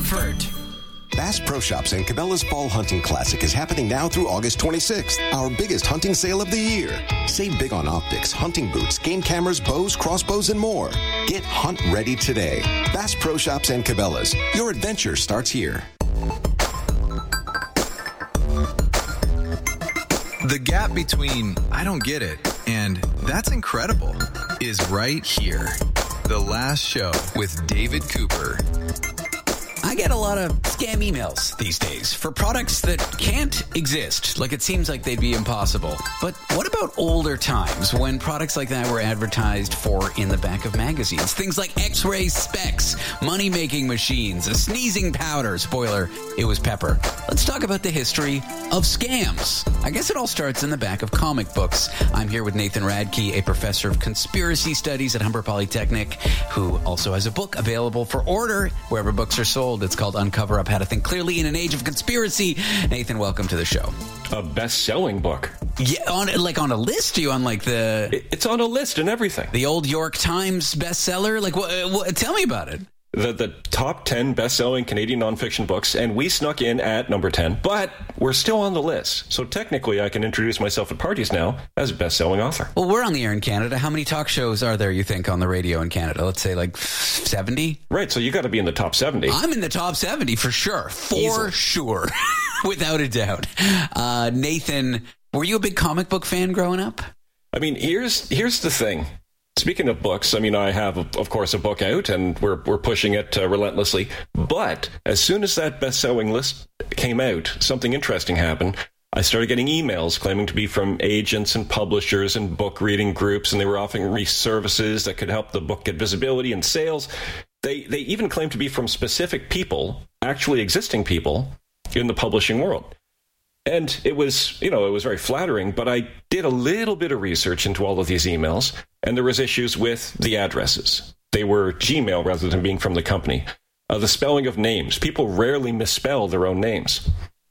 Brantford. Bass Pro Shops and Cabela's Fall Hunting Classic is happening now through August 26th, our biggest hunting sale of the year. Save big on optics, hunting boots, game cameras, bows, crossbows, and more. Get hunt ready today. Bass Pro Shops and Cabela's. Your adventure starts here. The gap between I don't get it and that's incredible is right here. The Last Show with David Cooper. I get a lot of scam emails these days for products that can't exist. Like, it seems like they'd be impossible. But what about older times when products like that were advertised for in the back of magazines? Things like X-ray specs, money-making machines, a sneezing powder. Spoiler, it was pepper. Let's talk about the history of scams. I guess it all starts in the back of comic books. I'm here with Nathan Radke, a professor of conspiracy studies at Humber Polytechnic, who also has a book available for order wherever books are sold. It's called Uncover Up How to Think Clearly in an Age of Conspiracy. Nathan, welcome to the show. A best-selling book. Yeah, on a list? Are you on like the... It's on a list and everything. The old York Times bestseller? Like, what, tell me about it. The top 10 best-selling Canadian nonfiction books, and we snuck in at number 10, but we're still on the list. So technically, I can introduce myself at parties now as a best-selling author. Well, we're on the air in Canada. How many talk shows are there, you think, on the radio in Canada? Let's say like 70? Right, so you got to be in the top 70. I'm in the top 70 for sure. For sure. Without a doubt. Nathan, were you a big comic book fan growing up? I mean, here's the thing. Speaking of books, I mean, I have, of course, a book out, and we're pushing it relentlessly. But as soon as that best-selling list came out, something interesting happened. I started getting emails claiming to be from agents and publishers and book reading groups, and they were offering me services that could help the book get visibility and sales. They even claimed to be from specific people, actually existing people, in the publishing world. And it was very flattering, but I did a little bit of research into all of these emails, and there was issues with the addresses. They were Gmail rather than being from the company. The spelling of names. People rarely misspell their own names.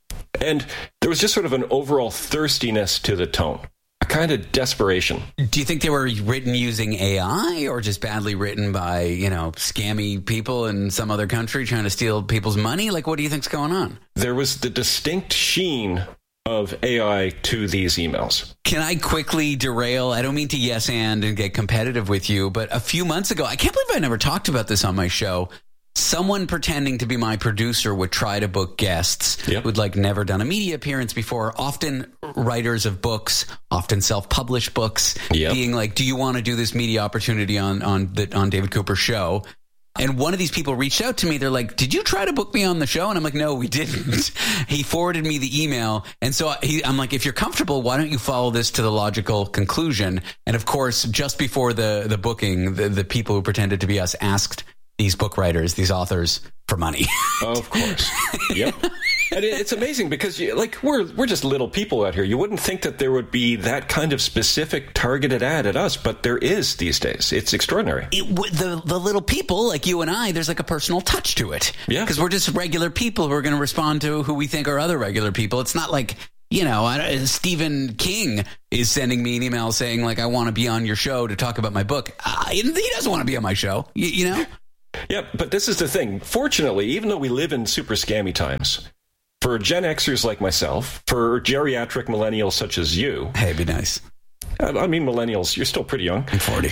And there was just sort of an overall thirstiness to the tone, a kind of desperation. Do you think they were written using AI or just badly written by, scammy people in some other country trying to steal people's money? Like, what do you think's going on? There was the distinct sheen of AI to these emails. Can I quickly derail? I don't mean to yes and get competitive with you, but a few months ago, I can't believe I never talked about this on my show. Someone pretending to be my producer would try to book guests who'd never done a media appearance before, often writers of books, often self-published books, being like, do you want to do this media opportunity on David Cooper's show? And one of these people reached out to me. They're like, did you try to book me on the show? And I'm like, no, we didn't. He forwarded me the email. And so I'm like, if you're comfortable, why don't you follow this to the logical conclusion? And of course, just before the booking, the people who pretended to be us asked these book writers, these authors, for money. Of course. Yep. And it's amazing because we're just little people out here. You wouldn't think that there would be that kind of specific targeted ad at us, but there is these days. It's extraordinary. The little people like you and I, there's like a personal touch to it. Yeah. Because we're just regular people who are going to respond to who we think are other regular people. It's not like, Stephen King is sending me an email saying like, I want to be on your show to talk about my book. He doesn't want to be on my show, you know? Yeah, but this is the thing. Fortunately, even though we live in super scammy times, for Gen Xers like myself, for geriatric millennials such as you... Hey, be nice. I mean, millennials, you're still pretty young. I'm 40.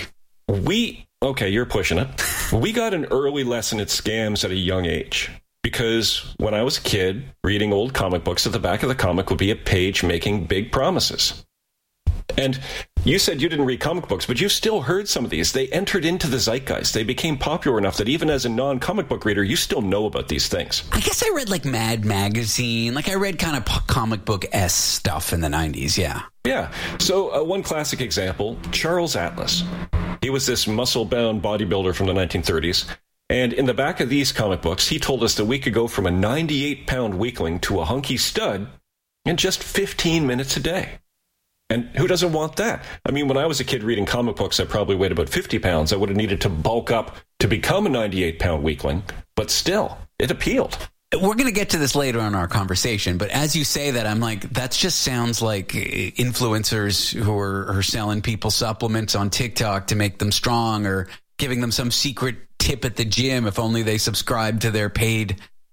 Okay, you're pushing it. We got an early lesson at scams at a young age. Because when I was a kid, reading old comic books, at the back of the comic would be a page making big promises. And you said you didn't read comic books, but you still heard some of these. They entered into the zeitgeist. They became popular enough that even as a non-comic book reader, you still know about these things. I guess I read like Mad Magazine. Like I read kind of comic book-esque stuff in the 90s, yeah. Yeah. So one classic example, Charles Atlas. He was this muscle-bound bodybuilder from the 1930s. And in the back of these comic books, he told us that we could go from a 98-pound weakling to a hunky stud in just 15 minutes a day. And who doesn't want that? I mean, when I was a kid reading comic books, I probably weighed about 50 pounds. I would have needed to bulk up to become a 98-pound weakling. But still, it appealed. We're going to get to this later in our conversation. But as you say that, I'm like, that just sounds like influencers who are selling people supplements on TikTok to make them strong or giving them some secret tip at the gym if only they subscribe to their paid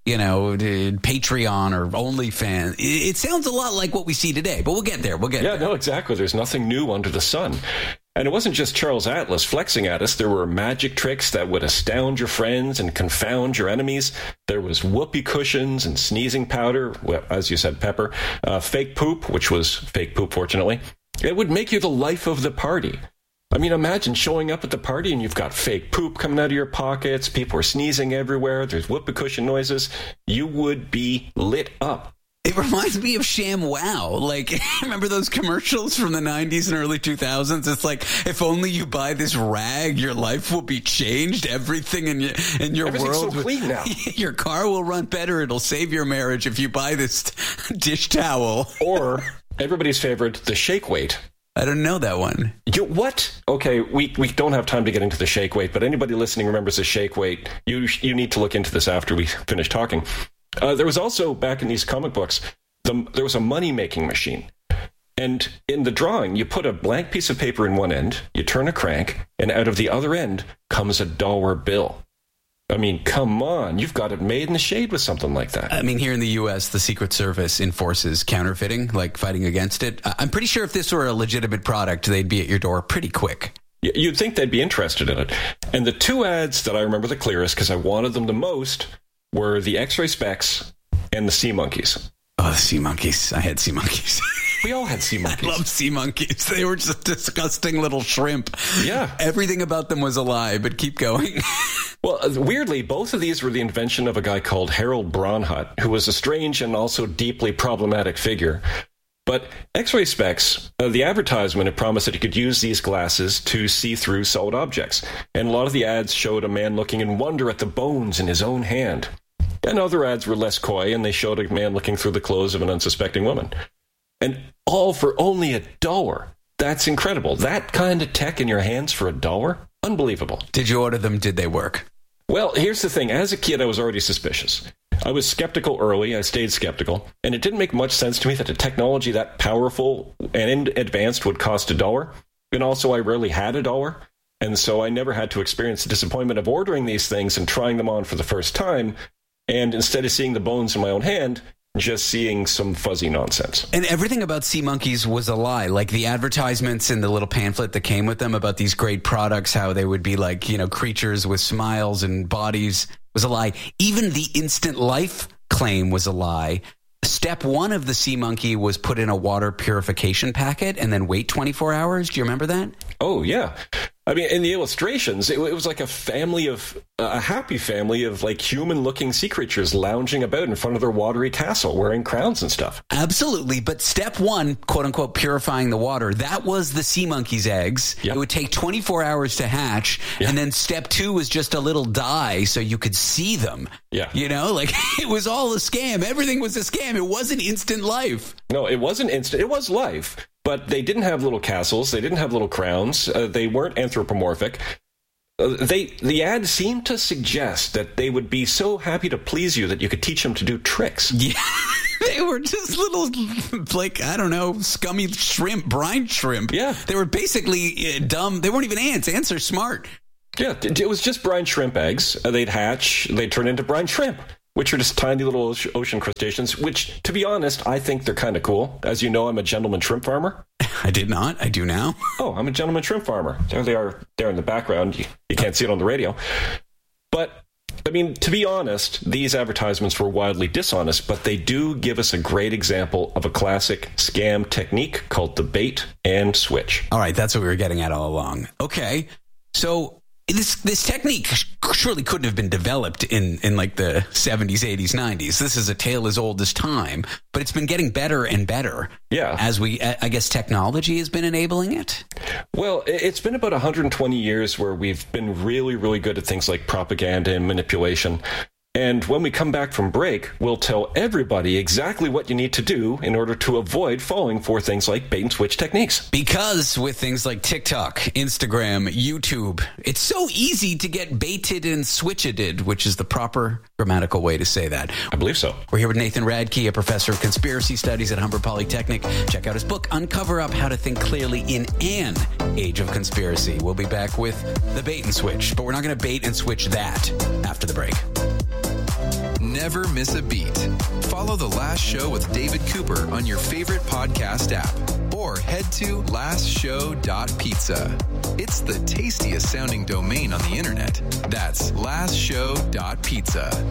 Patreon or OnlyFans. It sounds a lot like what we see today, but we'll get there. Yeah, no, exactly. There's nothing new under the sun. And it wasn't just Charles Atlas flexing at us. There were magic tricks that would astound your friends and confound your enemies. There was whoopee cushions and sneezing powder, well, as you said, pepper, fake poop, which was fake poop, fortunately. It would make you the life of the party. I mean, imagine showing up at the party and you've got fake poop coming out of your pockets. People are sneezing everywhere. There's whoopee cushion noises. You would be lit up. It reminds me of ShamWow. Like, remember those commercials from the 90s and early 2000s? It's like, if only you buy this rag, your life will be changed. Everything in your world. So clean now. Your car will run better. It'll save your marriage if you buy this dish towel. Or everybody's favorite, the Shake Weight. I don't know that one. What? Okay, we don't have time to get into the Shake Weight, but anybody listening remembers the Shake Weight. You need to look into this after we finish talking. There was also, back in these comic books, there was a money-making machine. And in the drawing, you put a blank piece of paper in one end, you turn a crank, and out of the other end comes a dollar bill. I mean, come on, you've got it made in the shade with something like that. I mean, here in the U.S., the Secret Service enforces counterfeiting, like fighting against it. I'm pretty sure if this were a legitimate product, they'd be at your door pretty quick. You'd think they'd be interested in it. And the two ads that I remember the clearest, because I wanted them the most, were the X-Ray Specs and the Sea Monkeys. Oh, the Sea Monkeys. I had Sea Monkeys. We all had sea monkeys. I love sea monkeys. They were just disgusting little shrimp. Yeah. Everything about them was a lie, but keep going. Well, weirdly, both of these were the invention of a guy called Harold Braunhut, who was a strange and also deeply problematic figure. But X-Ray Specs, the advertisement had promised that you could use these glasses to see through solid objects. And a lot of the ads showed a man looking in wonder at the bones in his own hand. And other ads were less coy, and they showed a man looking through the clothes of an unsuspecting woman. And all for only $1. That's incredible. That kind of tech in your hands for $1? Unbelievable. Did you order them? Did they work? Well, here's the thing. As a kid, I was already suspicious. I was skeptical early. I stayed skeptical. And it didn't make much sense to me that a technology that powerful and advanced would cost $1. And also, I rarely had $1. And so I never had to experience the disappointment of ordering these things and trying them on for the first time. And instead of seeing the bones in my own hand, just seeing some fuzzy nonsense. And everything about Sea Monkeys was a lie. Like the advertisements in the little pamphlet that came with them about these great products, how they would be like, creatures with smiles and bodies, was a lie. Even the instant life claim was a lie. Step one of the Sea Monkey was put in a water purification packet and then wait 24 hours. Do you remember that? Oh, yeah. I mean, in the illustrations, it was like a happy family of like human-looking sea creatures lounging about in front of their watery castle wearing crowns and stuff. Absolutely. But step one, quote-unquote, purifying the water, that was the Sea Monkey's eggs. Yep. It would take 24 hours to hatch. Yep. And then step two was just a little dye so you could see them. Yeah. It was all a scam. Everything was a scam. It wasn't instant life. No, it wasn't instant. It was life. But they didn't have little castles. They didn't have little crowns. They weren't anthropomorphic. The ad seemed to suggest that they would be so happy to please you that you could teach them to do tricks. Yeah, they were just little, scummy shrimp, brine shrimp. Yeah. They were basically dumb. They weren't even ants. Ants are smart. Yeah, it was just brine shrimp eggs. They'd hatch. They'd turn into brine shrimp, which are just tiny little ocean crustaceans, which, to be honest, I think they're kind of cool. As you know, I'm a gentleman shrimp farmer. I did not. I do now. Oh, I'm a gentleman shrimp farmer. There they are there in the background. You can't see it on the radio. But, I mean, to be honest, these advertisements were wildly dishonest, but they do give us a great example of a classic scam technique called the bait and switch. All right, that's what we were getting at all along. Okay, so this technique surely couldn't have been developed in like the 70s, 80s, 90s. This is a tale as old as time, but it's been getting better and better. Yeah. As I guess technology has been enabling it. Well, it's been about 120 years where we've been really, really good at things like propaganda and manipulation. And when we come back from break, we'll tell everybody exactly what you need to do in order to avoid falling for things like bait and switch techniques. Because with things like TikTok, Instagram, YouTube, it's so easy to get baited and switcheted, which is the proper grammatical way to say that. I believe so. We're here with Nathan Radke, a professor of conspiracy studies at Humber Polytechnic. Check out his book, Uncover Up How to Think Clearly in an Age of Conspiracy. We'll be back with the bait and switch, but we're not going to bait and switch that after the break. never miss a beat. Follow The Last Show with David Cooper on your favorite podcast app or head to lastshow.pizza. It's the tastiest sounding domain on the internet. That's lastshow.pizza.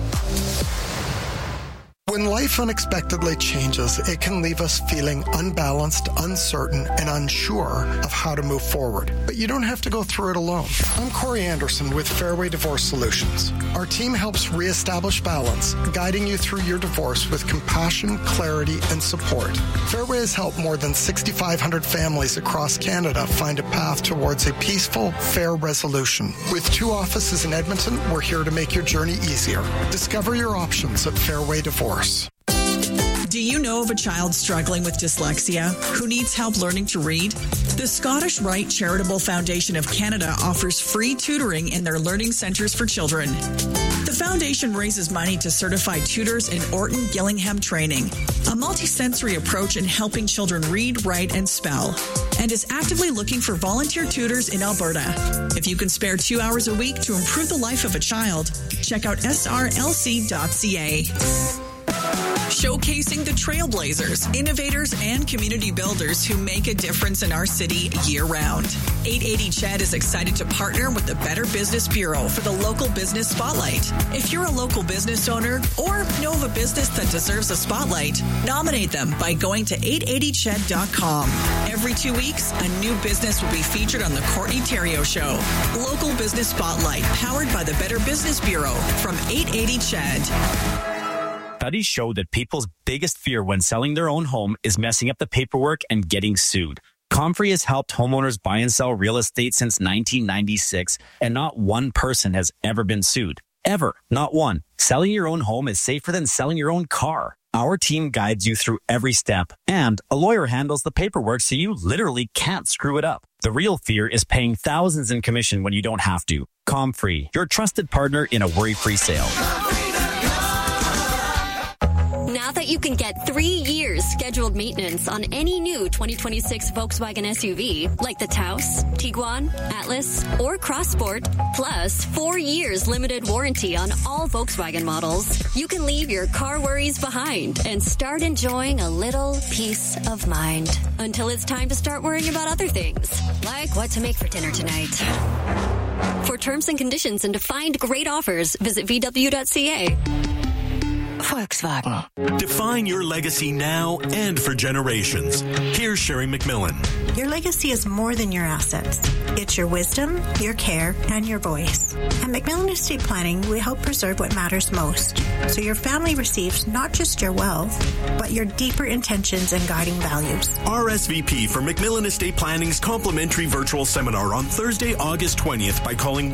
When life unexpectedly changes, it can leave us feeling unbalanced, uncertain, and unsure of how to move forward. But you don't have to go through it alone. I'm Corey Anderson with Fairway Divorce Solutions. Our team helps reestablish balance, guiding you through your divorce with compassion, clarity, and support. Fairway has helped more than 6,500 families across Canada find a path towards a peaceful, fair resolution. With 2 offices in Edmonton, we're here to make your journey easier. Discover your options at Fairway Divorce. Do you know of a child struggling with dyslexia who needs help learning to read? The Scottish Rite Charitable Foundation of Canada offers free tutoring in their learning centres for children. The foundation raises money to certify tutors in Orton Gillingham training, a multisensory approach in helping children read, write, and spell, and is actively looking for volunteer tutors in Alberta. If you can spare 2 hours a week to improve the life of a child, check out srlc.ca. Showcasing the trailblazers, innovators, and community builders who make a difference in our city year-round. 880 CHED is excited to partner with the Better Business Bureau for the Local Business Spotlight. If you're a local business owner or know of a business that deserves a spotlight, nominate them by going to 880ched.com. Every 2 weeks, a new business will be featured on the Courtney Theriault Show. Local Business Spotlight, powered by the Better Business Bureau from 880 CHED. Studies show that people's biggest fear when selling their own home is messing up the paperwork and getting sued. Comfrey has helped homeowners buy and sell real estate since 1996, and not one person has ever been sued. Ever. Not one. Selling your own home is safer than selling your own car. Our team guides you through every step, and a lawyer handles the paperwork so you literally can't screw it up. The real fear is paying thousands in commission when you don't have to. Comfrey, your trusted partner in a worry-free sale. Now that you can get 3 years scheduled maintenance on any new 2026 Volkswagen SUV, like the Taos, Tiguan, Atlas, or Crossport, plus 4 years limited warranty on all Volkswagen models, you can leave your car worries behind and start enjoying a little peace of mind. Until it's time to start worrying about other things, like what to make for dinner tonight. For terms and conditions and to find great offers, visit VW.ca. Volkswagen. Define your legacy now and for generations. Here's Sherry McMillan. Your legacy is more than your assets. It's your wisdom, your care, and your voice. At McMillan Estate Planning, we help preserve what matters most, so your family receives not just your wealth, but your deeper intentions and guiding values. RSVP for McMillan Estate Planning's complimentary virtual seminar on Thursday, August 20th by calling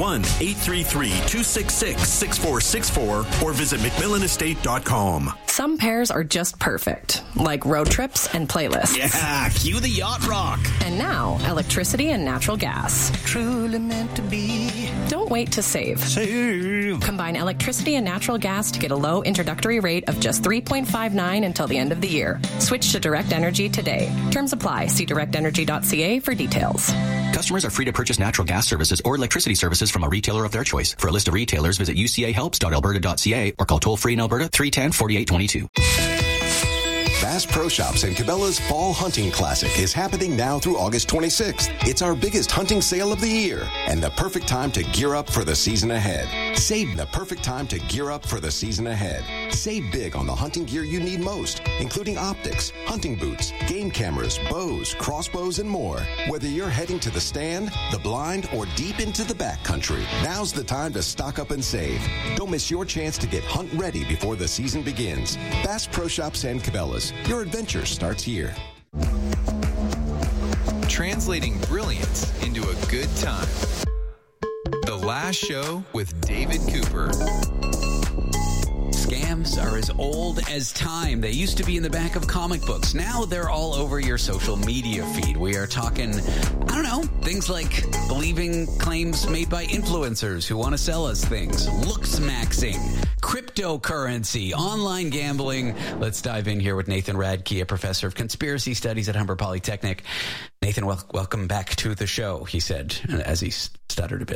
1-833-266-6464 or visit McMillanEstate.com. Some pairs are just perfect, like road trips and playlists. Yeah, cue the yacht rock. And now, electricity and natural gas. Truly meant to be. Don't wait to save. Combine electricity and natural gas to get a low introductory rate of just $3.59 until the end of the year. Switch to Direct Energy today. Terms apply. See directenergy.ca for details. Customers are free to purchase natural gas services or electricity services from a retailer of their choice. For a list of retailers, visit ucahelps.alberta.ca or call toll-free in Alberta 310-4822. Bass Pro Shops and Cabela's Fall Hunting Classic is happening now through August 26th. It's our biggest hunting sale of the year and the perfect time to gear up for the season ahead. Save the perfect time to gear up for the season ahead. Save big on the hunting gear you need most, including optics, hunting boots, game cameras, bows, crossbows, and more. Whether you're heading to the stand, the blind, or deep into the backcountry, now's the time to stock up and save. Don't miss your chance to get hunt ready before the season begins. Bass Pro Shops and Cabela's. Your adventure starts here. Translating brilliance into a good time. The Last Show with David Cooper. Scams are as old as time. They used to be in the back of comic books. Now they're all over your social media feed. We are talking, I don't know, things like believing claims made by influencers who want to sell us things, looks maxing, cryptocurrency, online gambling. Let's dive in here with Nathan Radke, a professor of conspiracy studies at Humber Polytechnic. Nathan, welcome back to the show, he said, as he stuttered a bit.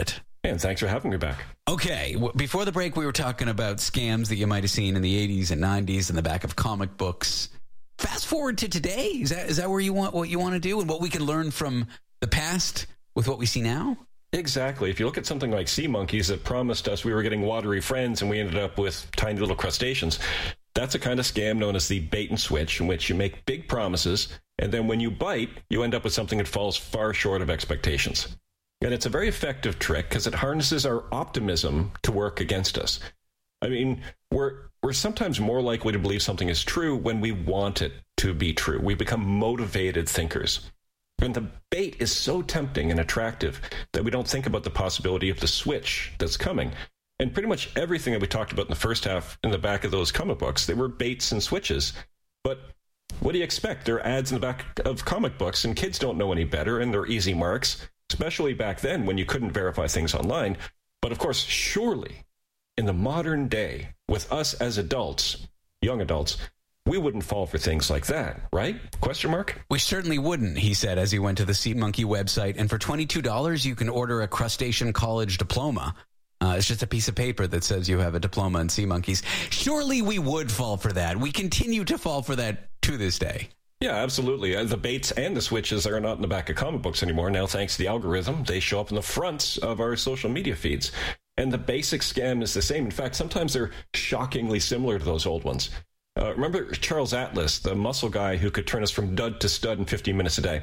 And thanks for having me back. Okay, before the break, we were talking about scams that you might have seen in the 80s and 90s in the back of comic books. Fast forward to today. Is that where you want what you want to do and what we can learn from the past with what we see now? Exactly. If you look at something like sea monkeys that promised us we were getting watery friends and we ended up with tiny little crustaceans, that's a kind of scam known as the bait and switch, in which you make big promises, and then when you bite, you end up with something that falls far short of expectations. And it's a very effective trick because it harnesses our optimism to work against us. I mean, we're sometimes more likely to believe something is true when we want it to be true. We become motivated thinkers. And the bait is so tempting and attractive that we don't think about the possibility of the switch that's coming. And pretty much everything that we talked about in the first half in the back of those comic books, they were baits and switches. But what do you expect? There are ads in the back of comic books, and kids don't know any better, and they're easy marks, especially back then when you couldn't verify things online. But of course, surely, in the modern day, with us as adults, young adults, we wouldn't fall for things like that, right? Question mark? We certainly wouldn't, he said as he went to the Sea Monkey website. And for $22, you can order a crustacean college diploma. It's just a piece of paper that says you have a diploma in sea monkeys. Surely we would fall for that. We continue to fall for that to this day. Yeah, absolutely. The baits and the switches are not in the back of comic books anymore. Now, thanks to the algorithm, they show up in the fronts of our social media feeds. And the basic scam is the same. In fact, sometimes they're shockingly similar to those old ones. Remember Charles Atlas, the muscle guy who could turn us from dud to stud in 15 minutes a day?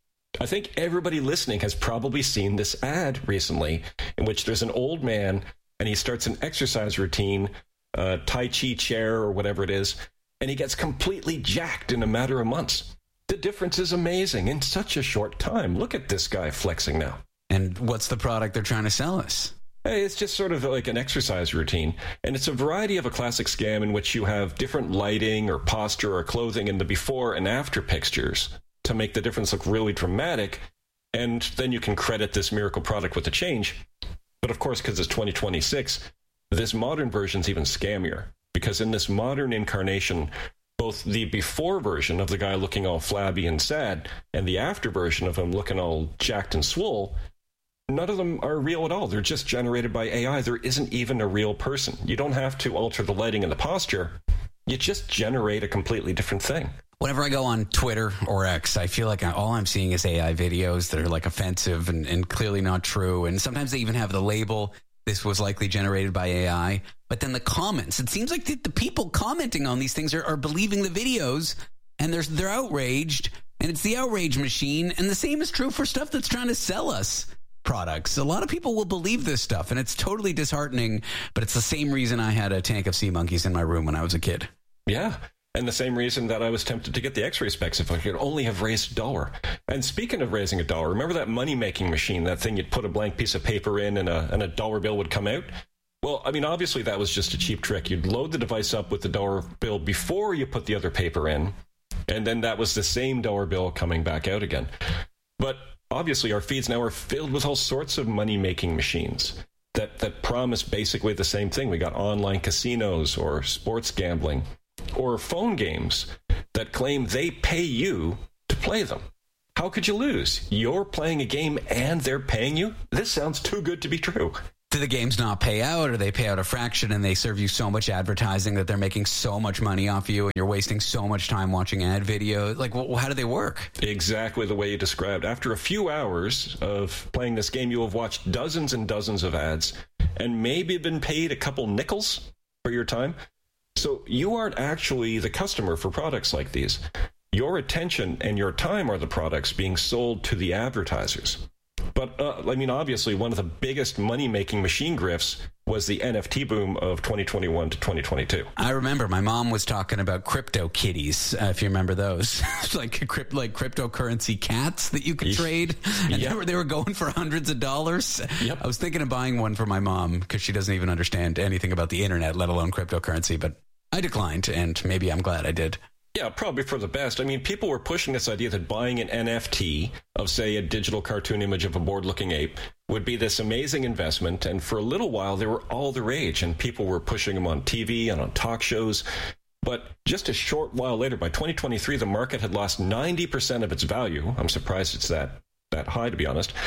I think everybody listening has probably seen this ad recently in which there's an old man and he starts an exercise routine, Tai Chi chair or whatever it is, and he gets completely jacked in a matter of months. The difference is amazing in such a short time. Look at this guy flexing now. And what's the product they're trying to sell us? Hey, it's just sort of like an exercise routine, and it's a variety of a classic scam in which you have different lighting or posture or clothing in the before and after pictures to make the difference look really dramatic, and then you can credit this miracle product with the change. But of course, because it's 2026, this modern version's even scammier, because in this modern incarnation, both the before version of the guy looking all flabby and sad and the after version of him looking all jacked and swole, none of them are real at all. They're just generated by AI. There isn't even a real person. You don't have to alter the lighting and the posture. You just generate a completely different thing. Whenever I go on Twitter or X, I feel like all I'm seeing is AI videos that are like offensive and clearly not true. And sometimes they even have the label, this was likely generated by AI. But then the comments, it seems like the people commenting on these things are believing the videos and they're outraged. And it's the outrage machine. And the same is true for stuff that's trying to sell us products. A lot of people will believe this stuff, and it's totally disheartening, but it's the same reason I had a tank of sea monkeys in my room when I was a kid. Yeah, and the same reason that I was tempted to get the X-ray specs if I could only have raised $1. And speaking of raising $1, remember that money-making machine, that thing you'd put a blank piece of paper in and a dollar bill would come out? Well, I mean, obviously that was just a cheap trick. You'd load the device up with the dollar bill before you put the other paper in, and then that was the same dollar bill coming back out again. But obviously, our feeds now are filled with all sorts of money-making machines that promise basically the same thing. We got online casinos or sports gambling or phone games that claim they pay you to play them. How could you lose? You're playing a game and they're paying you? This sounds too good to be true. Do the games not pay out, or they pay out a fraction and they serve you so much advertising that they're making so much money off you and you're wasting so much time watching ad videos? Like, well, how do they work? Exactly the way you described. After a few hours of playing this game, you will have watched dozens and dozens of ads and maybe been paid a couple nickels for your time. So you aren't actually the customer for products like these. Your attention and your time are the products being sold to the advertisers. But, I mean, obviously, one of the biggest money-making machine grifts was the NFT boom of 2021 to 2022. I remember my mom was talking about crypto kitties, if you remember those. like cryptocurrency cats that you could trade. And they were going for hundreds of dollars. Yep. I was thinking of buying one for my mom because she doesn't even understand anything about the internet, let alone cryptocurrency. But I declined, and maybe I'm glad I did. Yeah, probably for the best. I mean, people were pushing this idea that buying an NFT of, say, a digital cartoon image of a bored-looking ape would be this amazing investment. And for a little while, they were all the rage, and people were pushing them on TV and on talk shows. But just a short while later, by 2023, the market had lost 90% of its value. I'm surprised it's that high, to be honest.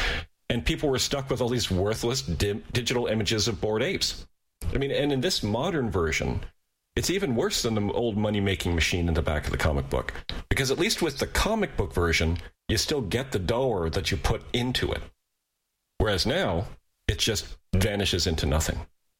and people were stuck with all these worthless digital images of bored apes. I mean, and in this modern version, it's even worse than the old money-making machine in the back of the comic book. Because at least with the comic book version, you still get the dollar that you put into it. Whereas now, it just vanishes into nothing.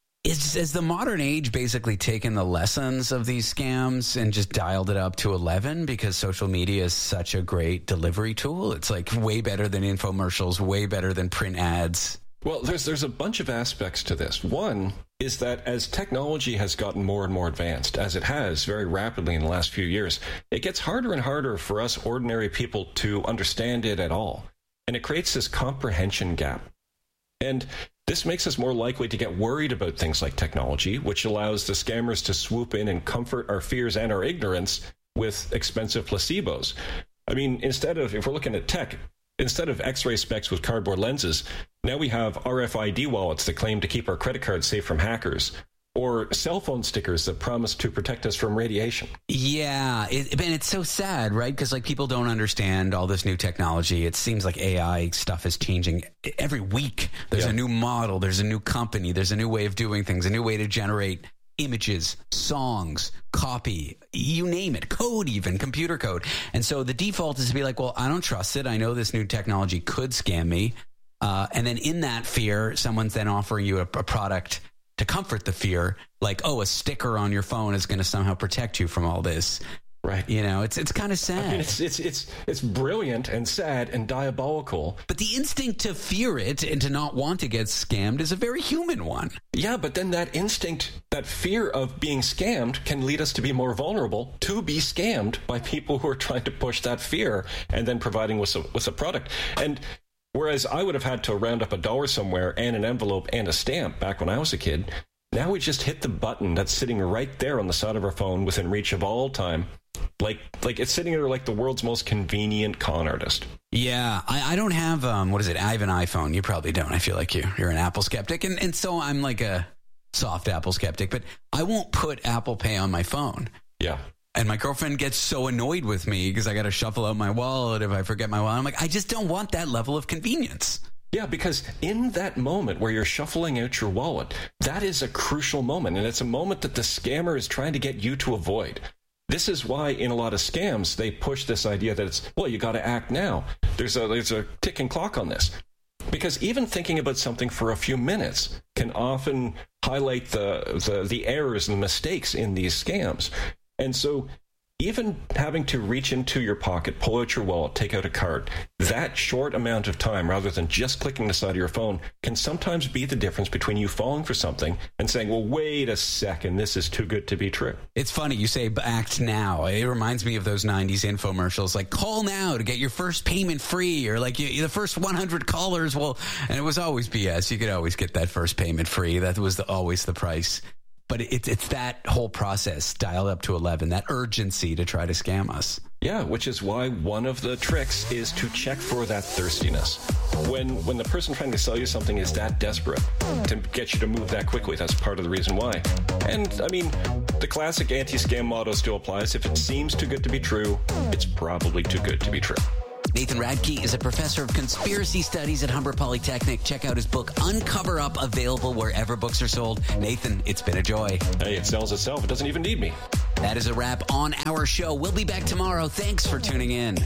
Has the modern age basically taken the lessons of these scams and just dialed it up to 11 because social media is such a great delivery tool? It's like way better than infomercials, way better than print ads. Well, there's a bunch of aspects to this. One is that as technology has gotten more and more advanced, as it has very rapidly in the last few years, it gets harder and harder for us ordinary people to understand it at all. And it creates this comprehension gap. And this makes us more likely to get worried about things like technology, which allows the scammers to swoop in and comfort our fears and our ignorance with expensive placebos. I mean, if we're looking at tech, instead of X-ray specs with cardboard lenses, now we have RFID wallets that claim to keep our credit cards safe from hackers, or cell phone stickers that promise to protect us from radiation. Yeah, and it's so sad, right? Because like people don't understand all this new technology. It seems like AI stuff is changing every week. There's a new model, there's a new company, there's a new way of doing things, a new way to generate images, songs, copy, you name it, code even, computer code. And so the default is to be like, well, I don't trust it. I know this new technology could scam me. And then in that fear, someone's then offering you a product to comfort the fear, like, oh, a sticker on your phone is going to somehow protect you from all this. Right. You know, it's kind of sad. I mean, it's brilliant and sad and diabolical. But the instinct to fear it and to not want to get scammed is a very human one. Yeah, but then that instinct, that fear of being scammed can lead us to be more vulnerable to be scammed by people who are trying to push that fear and then providing us a product. And whereas I would have had to round up $1 somewhere and an envelope and a stamp back when I was a kid, now we just hit the button that's sitting right there on the side of our phone within reach of all time. Like it's sitting there like the world's most convenient con artist. Yeah, I don't have, what is it? I have an iPhone. You probably don't. I feel like you're an Apple skeptic. And so I'm like a soft Apple skeptic, but I won't put Apple Pay on my phone. Yeah. And my girlfriend gets so annoyed with me because I got to shuffle out my wallet if I forget my wallet. I'm like, I just don't want that level of convenience. Yeah, because in that moment where you're shuffling out your wallet, that is a crucial moment. And it's a moment that the scammer is trying to get you to avoid. This is why in a lot of scams, they push this idea that it's, well, you got to act now. There's a ticking clock on this. Because even thinking about something for a few minutes can often highlight the errors and mistakes in these scams. And so even having to reach into your pocket, pull out your wallet, take out a card, that short amount of time, rather than just clicking the side of your phone, can sometimes be the difference between you falling for something and saying, well, wait a second, this is too good to be true. It's funny, you say act now. It reminds me of those 90s infomercials, like call now to get your first payment free, or like the first 100 callers will, and it was always BS. You could always get that first payment free. That was always the price. But it's that whole process dialed up to 11, that urgency to try to scam us. Yeah, which is why one of the tricks is to check for that thirstiness. When the person trying to sell you something is that desperate to get you to move that quickly, that's part of the reason why. And, I mean, the classic anti-scam motto still applies. If it seems too good to be true, it's probably too good to be true. Nathan Radke is a professor of conspiracy studies at Humber Polytechnic. Check out his book, Uncover Up, available wherever books are sold. Nathan, it's been a joy. Hey, it sells itself. It doesn't even need me. That is a wrap on our show. We'll be back tomorrow. Thanks for tuning in.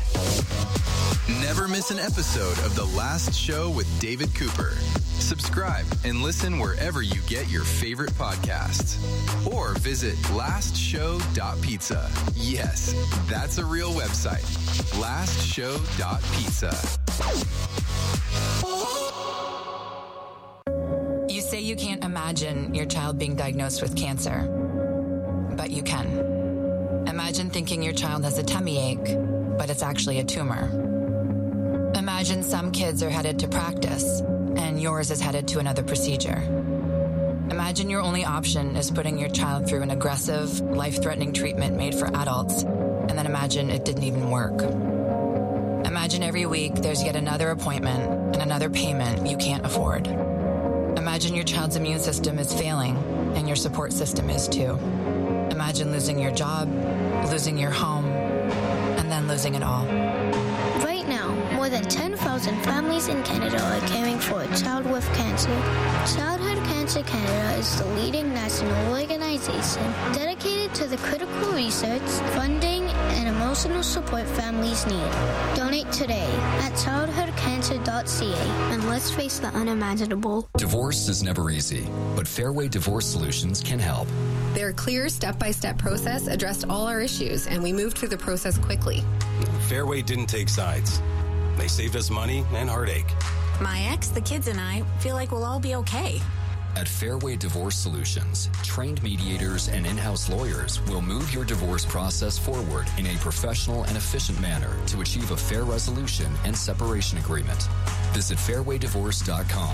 Never miss an episode of The Last Show with David Cooper. Subscribe and listen wherever you get your favorite podcasts. Or visit lastshow.pizza. Yes, that's a real website. lastshow.pizza. You say you can't imagine your child being diagnosed with cancer, but you can. Imagine thinking your child has a tummy ache, but it's actually a tumor. Imagine some kids are headed to practice, and yours is headed to another procedure. Imagine your only option is putting your child through an aggressive, life-threatening treatment made for adults, and then imagine it didn't even work. Imagine every week there's yet another appointment and another payment you can't afford. Imagine your child's immune system is failing, and your support system is too. Imagine losing your job, losing your home, and then losing it all. Right now, More than 10,000 families in Canada are caring for a child with cancer. Childhood Cancer Canada is the leading national organization dedicated to the critical research, funding, and emotional support families need. Donate today at childhoodcancer.ca and let's face the unimaginable. Divorce is never easy, but Fairway Divorce Solutions can help. Their clear step-by-step process addressed all our issues, and we moved through the process quickly. Fairway didn't take sides. They saved us money and heartache. My ex, the kids, and I feel like we'll all be okay. At Fairway Divorce Solutions, trained mediators and in-house lawyers will move your divorce process forward in a professional and efficient manner to achieve a fair resolution and separation agreement. Visit fairwaydivorce.com.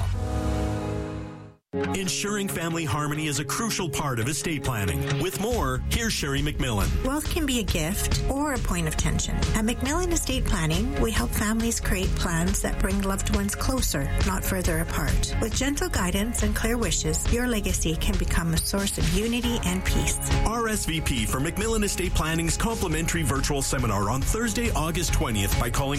Ensuring family harmony is a crucial part of estate planning. With more, here's Sherry McMillan. Wealth can be a gift or a point of tension. At McMillan Estate Planning, we help families create plans that bring loved ones closer, not further apart. With gentle guidance and clear wishes, your legacy can become a source of unity and peace. RSVP for McMillan Estate Planning's complimentary virtual seminar on Thursday, August 20th by calling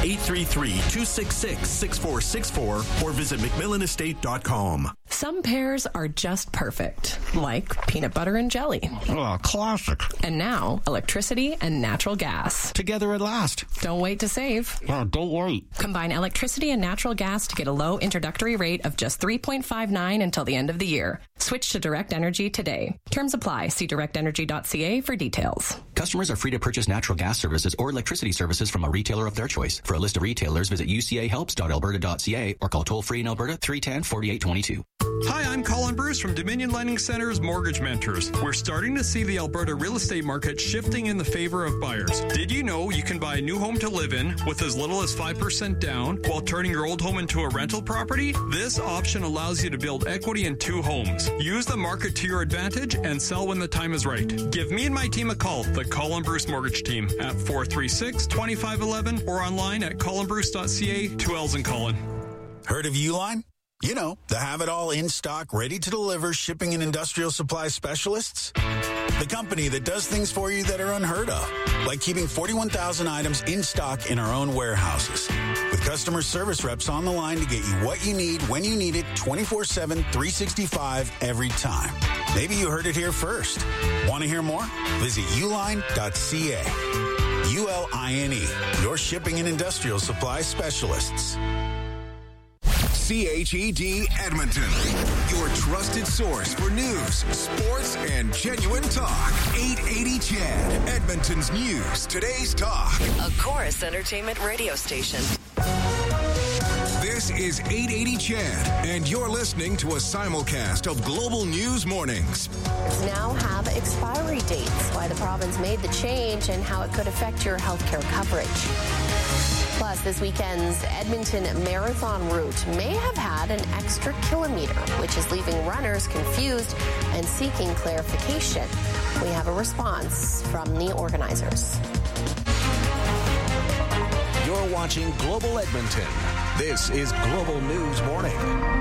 1-833-266-6464 or visit McMillanestate.com. Some pairs are just perfect, like peanut butter and jelly. Oh, classic. And now, electricity and natural gas. Together at last. Don't wait to save. Oh, don't wait. Combine electricity and natural gas to get a low introductory rate of just $3.59 until the end of the year. Switch to Direct Energy today. Terms apply. See directenergy.ca for details. Customers are free to purchase natural gas services or electricity services from a retailer of their choice. For a list of retailers, visit ucahelps.alberta.ca or call toll-free in Alberta 310-4822. Hi, I'm Colin Bruce from Dominion Lending Center's Mortgage Mentors. We're starting to see the Alberta real estate market shifting in the favor of buyers. Did you know you can buy a new home to live in with as little as 5% down while turning your old home into a rental property? This option allows you to build equity in 2 homes. Use the market to your advantage and sell when the time is right. Give me and my team a call, the Colin Bruce Mortgage Team, at 436-2511 or online at colinbruce.ca, 2 L's in Colin. Heard of Uline? You know, the have-it-all in stock, ready-to-deliver shipping and industrial supply specialists. The company that does things for you that are unheard of, like keeping 41,000 items in stock in our own warehouses. With customer service reps on the line to get you what you need when you need it 24/7, 365 every time. Maybe you heard it here first. Want to hear more? Visit uline.ca. ULINE, your shipping and industrial supply specialists. CHED Edmonton, your trusted source for news, sports, and genuine talk. 880 CHED, Edmonton's news, today's talk. A Chorus Entertainment radio station. This is 880 CHED, and you're listening to a simulcast of Global News Mornings. Now have expiry dates, why the province made the change, and how it could affect your healthcare coverage. Plus, this weekend's Edmonton Marathon route may have had an extra kilometer, which is leaving runners confused and seeking clarification. We have a response from the organizers. You're watching Global Edmonton. This is Global News Morning.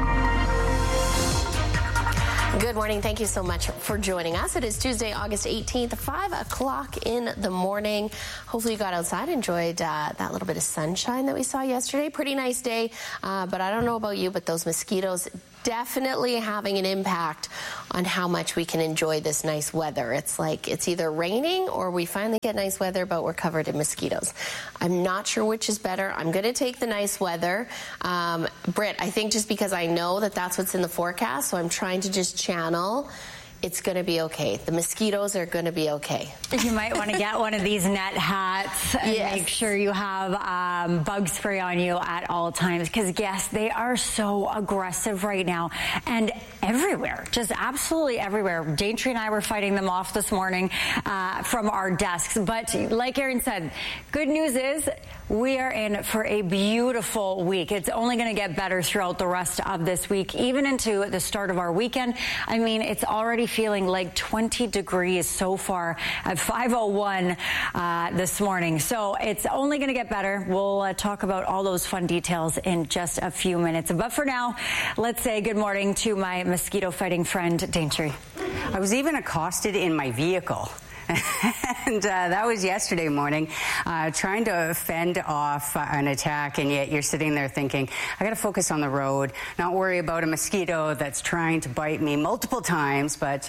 Good morning. Thank you so much for joining us. It is Tuesday, August 18th, 5 o'clock in the morning. Hopefully you got outside, enjoyed that little bit of sunshine that we saw yesterday. Pretty nice day, but I don't know about you, but those mosquitoes definitely having an impact on how much we can enjoy this nice weather. It's like it's either raining or we finally get nice weather, but we're covered in mosquitoes. I'm not sure which is better. I'm going to take the nice weather. Britt, I think just because I know that that's what's in the forecast, so I'm trying to just channel. It's going to be okay. The mosquitoes are going to be okay. You might want to get one of these net hats and make sure you have bug spray on you at all times because, yes, they are so aggressive right now and everywhere, just absolutely everywhere. Daintree and I were fighting them off this morning from our desks. But like Aaron said, good news is we are in for a beautiful week. It's only going to get better throughout the rest of this week, even into the start of our weekend. I mean, it's already feeling like 20 degrees so far at 5:01 this morning. So it's only going to get better. We'll talk about all those fun details in just a few minutes. But for now, let's say good morning to my mosquito fighting friend, Daintree. I was even accosted in my vehicle. And that was yesterday morning, trying to fend off an attack, and yet you're sitting there thinking, I got to focus on the road, not worry about a mosquito that's trying to bite me multiple times. But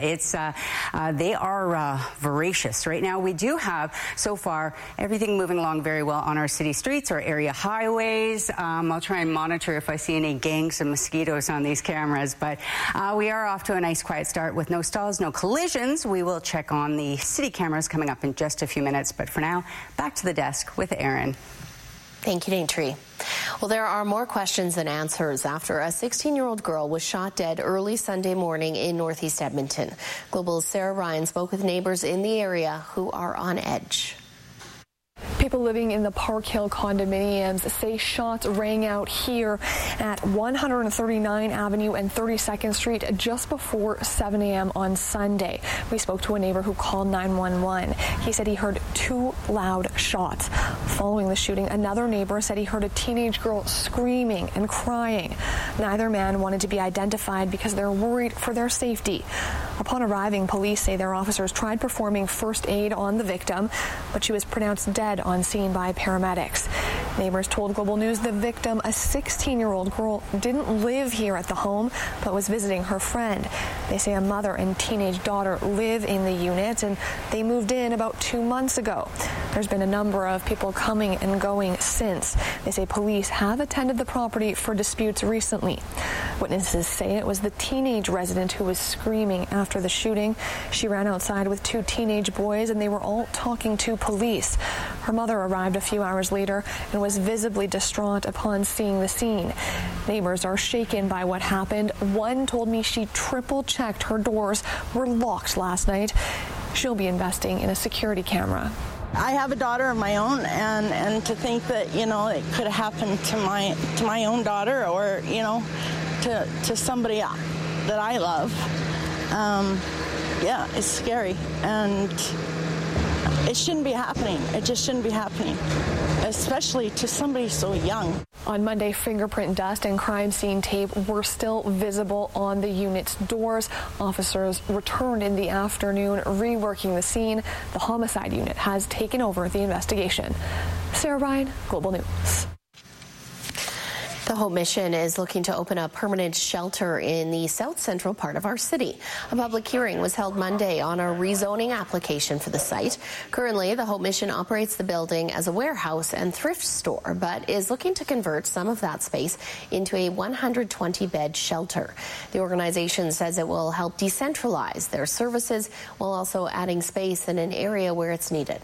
they are voracious. Right now, we do have, so far, everything moving along very well on our city streets, our area highways. I'll try and monitor if I see any gangs of mosquitoes on these cameras. But we are off to a nice quiet start with no stalls, no collisions. We will check on the city cameras coming up in just a few minutes. But for now, back to the desk with Aaron. Thank you, Daintree. Well, there are more questions than answers after a 16-year-old girl was shot dead early Sunday morning in Northeast Edmonton. Global's Sarah Ryan spoke with neighbors in the area who are on edge. People living in the Park Hill condominiums say shots rang out here at 139 Avenue and 32nd Street just before 7 a.m. on Sunday. We spoke to a neighbor who called 911. He said he heard 2 loud shots. Following the shooting, another neighbor said he heard a teenage girl screaming and crying. Neither man wanted to be identified because they're worried for their safety. Upon arriving, police say their officers tried performing first aid on the victim, but she was pronounced dead on scene by paramedics. Neighbors told Global News the victim, a 16-year-old girl, didn't live here at the home, but was visiting her friend. They say a mother and teenage daughter live in the unit, and they moved in about 2 months ago. There's been a number of people coming and going since. They say police have attended the property for disputes recently. Witnesses say it was the teenage resident who was screaming after the shooting. She ran outside with 2 teenage boys, and they were all talking to police. Her mother arrived a few hours later and was visibly distraught upon seeing the scene. Neighbors are shaken by what happened. One told me she triple-checked her doors were locked last night. She'll be investing in a security camera. I have a daughter of my own, and to think that, you know, it could have happened to my own daughter, or, you know, to somebody that I love, it's scary, and it shouldn't be happening. It just shouldn't be happening, especially to somebody so young. On Monday, fingerprint dust and crime scene tape were still visible on the unit's doors. Officers returned in the afternoon, reworking the scene. The homicide unit has taken over the investigation. Sarah Ryan, Global News. The Hope Mission is looking to open a permanent shelter in the south central part of our city. A public hearing was held Monday on a rezoning application for the site. Currently, the Hope Mission operates the building as a warehouse and thrift store, but is looking to convert some of that space into a 120-bed shelter. The organization says it will help decentralize their services while also adding space in an area where it's needed.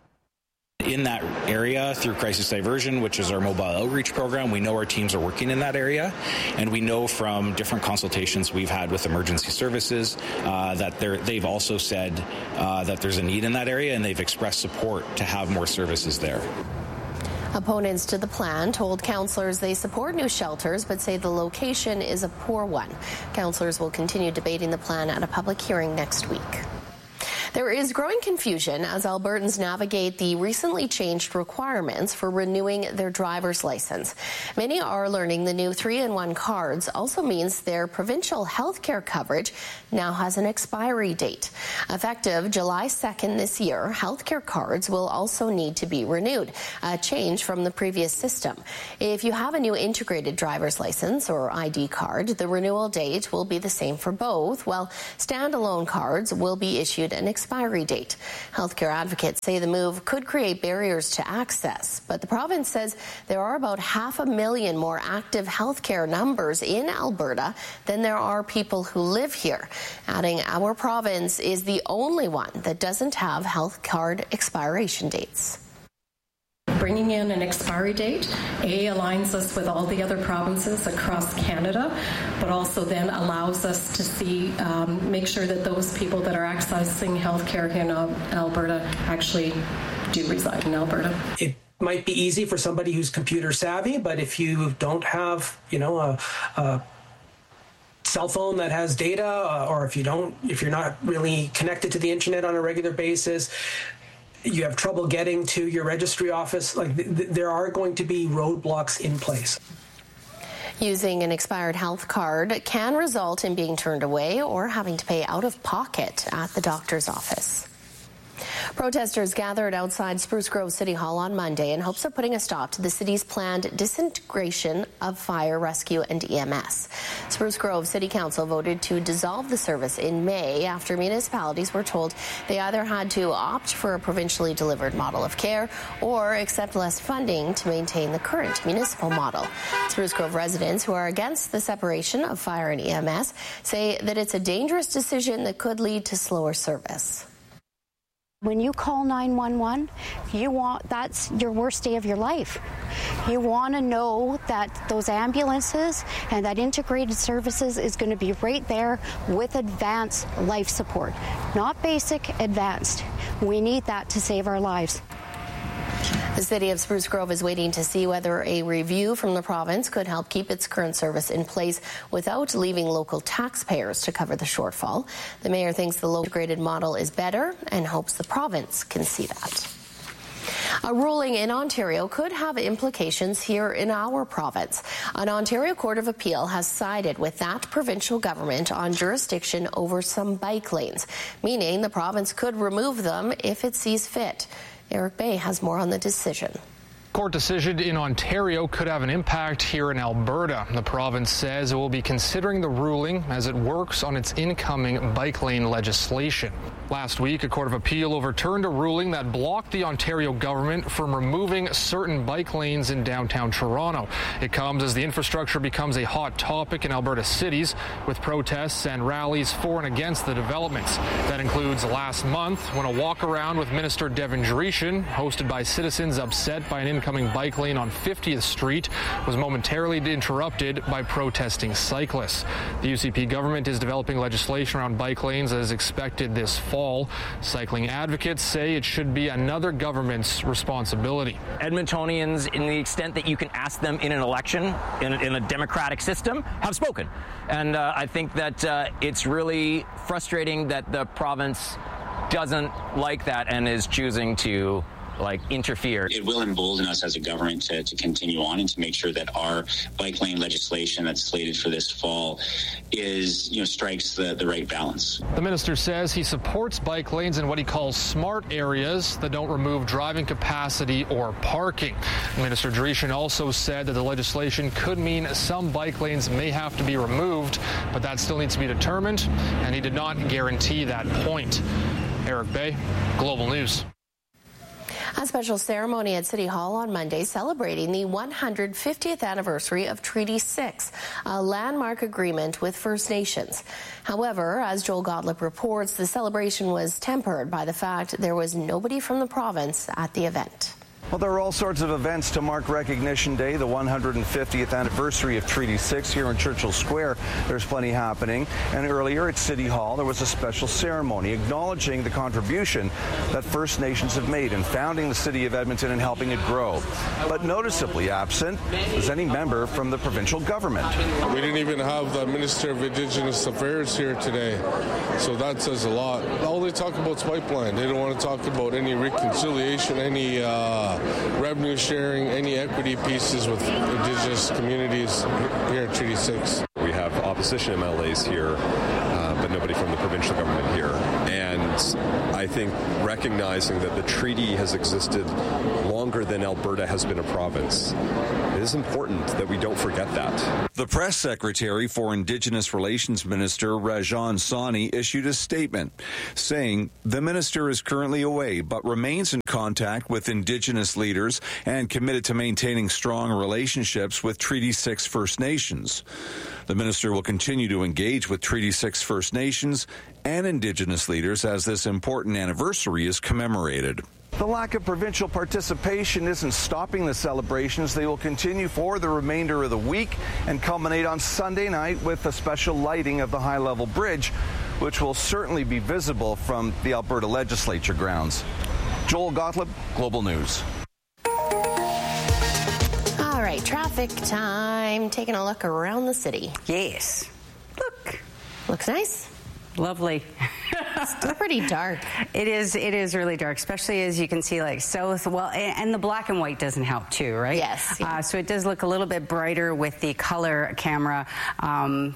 In that area, through Crisis Diversion, which is our mobile outreach program, we know our teams are working in that area, and we know from different consultations we've had with emergency services that they've also said that there's a need in that area, and they've expressed support to have more services there. Opponents to the plan told councillors they support new shelters, but say the location is a poor one. Councillors will continue debating the plan at a public hearing next week. There is growing confusion as Albertans navigate the recently changed requirements for renewing their driver's license. Many are learning the new 3-in-1 cards also means their provincial health care coverage now has an expiry date. Effective July 2nd this year, health care cards will also need to be renewed, a change from the previous system. If you have a new integrated driver's license or ID card, the renewal date will be the same for both, while standalone cards will be issued an expiry date. Healthcare advocates say the move could create barriers to access, but the province says there are about 500,000 more active healthcare numbers in Alberta than there are people who live here, adding our province is the only one that doesn't have health card expiration dates. Bringing in an expiry date, aligns us with all the other provinces across Canada, but also then allows us to see, make sure that those people that are accessing healthcare in Alberta actually do reside in Alberta. It might be easy for somebody who's computer savvy, but if you don't have, a cell phone that has data, or if you're not really connected to the internet on a regular basis, you have trouble getting to your registry office, there are going to be roadblocks in place. Using an expired health card can result in being turned away or having to pay out of pocket at the doctor's office. Protesters gathered outside Spruce Grove City Hall on Monday in hopes of putting a stop to the city's planned disintegration of fire, rescue and EMS. Spruce Grove City Council voted to dissolve the service in May after municipalities were told they either had to opt for a provincially delivered model of care or accept less funding to maintain the current municipal model. Spruce Grove residents who are against the separation of fire and EMS say that it's a dangerous decision that could lead to slower service. When you call 911, that's your worst day of your life. You want to know that those ambulances and that integrated services is going to be right there with advanced life support, not basic, advanced. We need that to save our lives. The city of Spruce Grove is waiting to see whether a review from the province could help keep its current service in place without leaving local taxpayers to cover the shortfall. The mayor thinks the low integrated model is better and hopes the province can see that. A ruling in Ontario could have implications here in our province. An Ontario Court of Appeal has sided with that provincial government on jurisdiction over some bike lanes, meaning the province could remove them if it sees fit. Eric Bay has more on the decision. Court decision in Ontario could have an impact here in Alberta. The province says it will be considering the ruling as it works on its incoming bike lane legislation. Last week, a Court of Appeal overturned a ruling that blocked the Ontario government from removing certain bike lanes in downtown Toronto. It comes as the infrastructure becomes a hot topic in Alberta cities, with protests and rallies for and against the developments. That includes last month when a walk-around with Minister Devin Dreeshen, hosted by citizens upset by an incoming bike lane on 50th Street, was momentarily interrupted by protesting cyclists. The UCP government is developing legislation around bike lanes as expected this fall. Cycling advocates say it should be another government's responsibility. Edmontonians, in the extent that you can ask them in an election, in a democratic system, have spoken. And I think that it's really frustrating that the province doesn't like that and is choosing to interfere. It will embolden us as a government to continue on and to make sure that our bike lane legislation that's slated for this fall strikes the right balance. The minister says he supports bike lanes in what he calls smart areas that don't remove driving capacity or parking. Minister Dreeshen also said that the legislation could mean some bike lanes may have to be removed, but that still needs to be determined, and he did not guarantee that point. Eric Bay, Global News. A special ceremony at City Hall on Monday celebrating the 150th anniversary of Treaty 6, a landmark agreement with First Nations. However, as Joel Gottlieb reports, the celebration was tempered by the fact there was nobody from the province at the event. Well, there are all sorts of events to mark Recognition Day, the 150th anniversary of Treaty 6 here in Churchill Square. There's plenty happening. And earlier at City Hall, there was a special ceremony acknowledging the contribution that First Nations have made in founding the city of Edmonton and helping it grow. But noticeably absent was any member from the provincial government. We didn't even have the Minister of Indigenous Affairs here today, so that says a lot. All they talk about is pipeline. They don't want to talk about any reconciliation, any revenue sharing, any equity pieces with Indigenous communities here at Treaty 6. We have opposition MLAs here, but nobody from the provincial government here. And I think recognizing that the treaty has existed longer than Alberta has been a province, it is important that we don't forget that. The press secretary for Indigenous Relations Minister Rajan Sawhney issued a statement saying the minister is currently away but remains in contact with Indigenous leaders and committed to maintaining strong relationships with Treaty 6 First Nations. The minister will continue to engage with Treaty 6 First Nations and Indigenous leaders as this important anniversary is commemorated. The lack of provincial participation isn't stopping the celebrations. They will continue for the remainder of the week and culminate on Sunday night with a special lighting of the high-level bridge, which will certainly be visible from the Alberta Legislature grounds. Joel Gottlieb, Global News. All right, traffic time. Taking a look around the city. Yes. Look. Looks nice. Lovely. Still pretty dark. It is really dark, especially as you can see south. Well, and the black and white doesn't help too, right? Yes. Yeah. So it does look a little bit brighter with the color camera.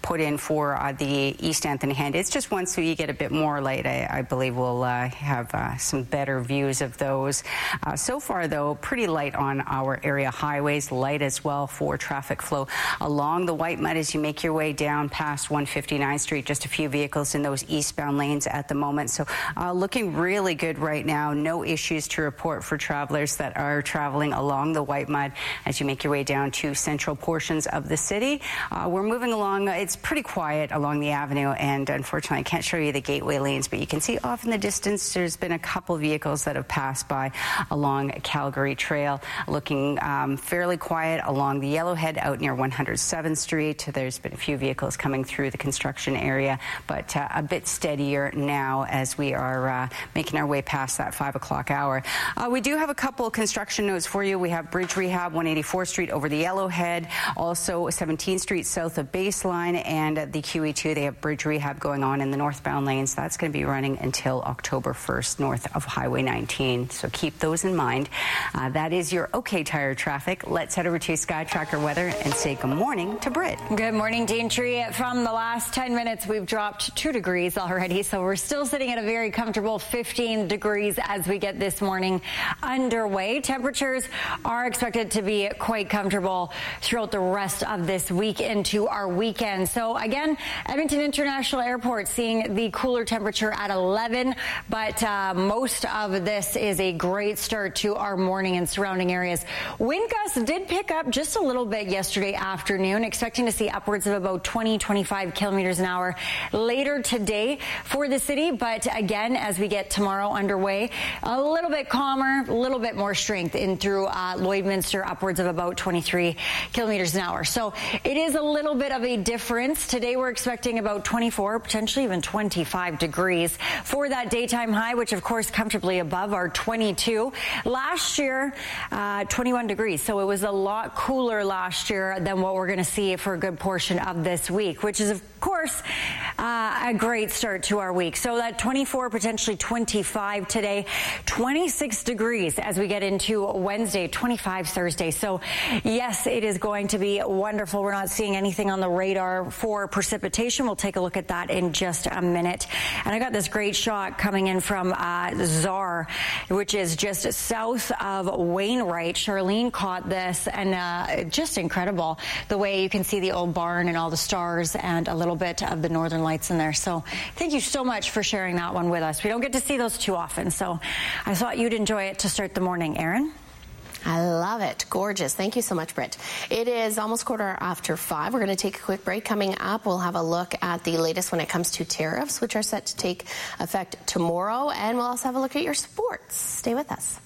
put in for the East Anthony Hand. It's just once you get a bit more light, I believe we'll have some better views of those. So far, though, pretty light on our area highways, light as well for traffic flow along the White Mud as you make your way down past 159th Street. Just a few vehicles in those eastbound lanes at the moment. So looking really good right now. No issues to report for travelers that are traveling along the White Mud as you make your way down to central portions of the city. We're moving along. It's pretty quiet along the avenue, and unfortunately I can't show you the gateway lanes, but you can see off in the distance there's been a couple vehicles that have passed by along Calgary Trail. Looking fairly quiet along the Yellowhead out near 107th Street. There's been a few vehicles coming through the construction area, but a bit steadier now as we are making our way past that 5 o'clock hour. We do have a couple construction notes for you. We have bridge rehab 184th Street over the Yellowhead, also 17th Street south of Baseline, and the QE2. They have bridge rehab going on in the northbound lanes. That's going to be running until October 1st north of Highway 19. So keep those in mind. That is your OK Tire traffic. Let's head over to Sky Tracker weather and say good morning to Britt. Good morning, Daintree. From the last 10 minutes, we've dropped 2 degrees already, so we're still sitting at a very comfortable 15 degrees as we get this morning underway. Temperatures are expected to be quite comfortable throughout the rest of this week into our weekend. So again, Edmonton International Airport seeing the cooler temperature at 11, but most of this is a great start to our morning and surrounding areas. Wind gusts did pick up just a little bit yesterday afternoon, expecting to see upwards of about 20-25 kilometers an hour later today for the city. But again, as we get tomorrow underway, a little bit calmer, a little bit more strength in through Lloydminster, upwards of about 23 kilometers an hour. So it is a little bit of a difference. Today we're expecting about 24, potentially even 25 degrees for that daytime high, which of course comfortably above our 22. Last year, 21 degrees. So it was a lot cooler last year than what we're going to see for a good portion of this week, which is of course a great start to our week. So that 24, potentially 25 today, 26 degrees as we get into Wednesday, 25 Thursday. So yes, it is going to be wonderful. We're not seeing anything on the radar for precipitation. We'll take a look at that in just a minute. And I got this great shot coming in from Czar, which is just south of Wainwright. Charlene caught this, and just incredible the way you can see the old barn and all the stars and a little bit of the northern lights in there. So thank you so much for sharing that one with us. We don't get to see those too often, so I thought you'd enjoy it to start the morning. Erin? I love it. Gorgeous. Thank you so much, Britt. It is almost 5:15. We're going to take a quick break. Coming up, we'll have a look at the latest when it comes to tariffs, which are set to take effect tomorrow. And we'll also have a look at your sports. Stay with us.